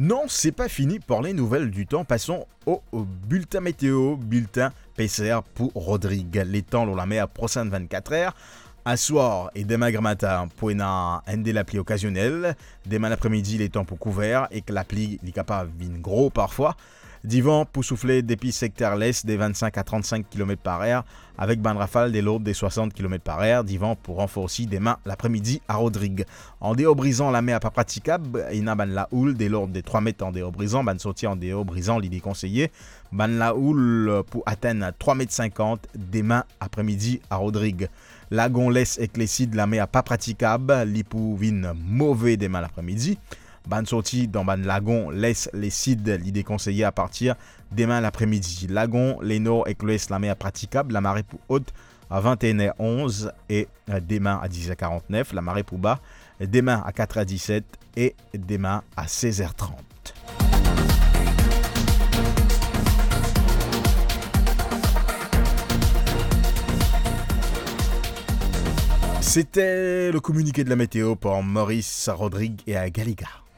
Non, c'est pas fini pour les nouvelles du temps. Passons au bulletin météo, bulletin PCR pour Rodrigue. Les temps l'ont la mer prochaine 24 heures. À soir et demain matin, pour un de la pluie occasionnelle. Demain l'après-midi, les temps pour couvert et que la pluie est capable de venir gros parfois. Divan pour souffler depuis secteur l'est des 25 à 35 km par heure avec bande rafale des l'autre des 60 km par heure. Divan pour renforcer demain l'après-midi à Rodrigue. En déo brisant, la mer pas praticable. Il y a la houle des l'ordre des 3 mètres en déo brisant. Ban sortie en déo brisant, l'idée conseillée. Ban la houle pour atteindre 3,50 m demain après-midi à Rodrigue. Lagon laisse éclécide, la mer pas praticable. Lipouvine mauvais demain l'après-midi. Ban sortie dans Ban Lagon laisse les cides l'idée conseillée à partir demain l'après-midi. Lagon, les nord et l'ouest la mer praticable, la marée pour haute à 21h11 et demain à 10h49, la marée pour bas demain à 4h17 et demain à 16h30. C'était le communiqué de la météo pour Maurice Rodrigue et à Galiga.